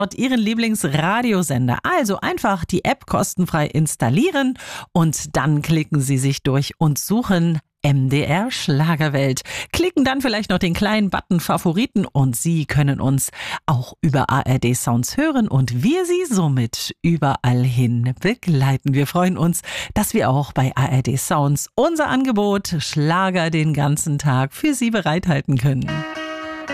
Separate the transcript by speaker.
Speaker 1: dort Ihren Lieblingsradiosender. Also einfach die App kostenfrei installieren und dann klicken Sie sich durch und suchen MDR Schlagerwelt. Klicken dann vielleicht noch den kleinen Button Favoriten und Sie können uns auch über ARD Sounds hören und wir Sie somit überall hin begleiten. Wir freuen uns, dass wir auch bei ARD Sounds unser Angebot Schlager den ganzen Tag für Sie bereithalten können.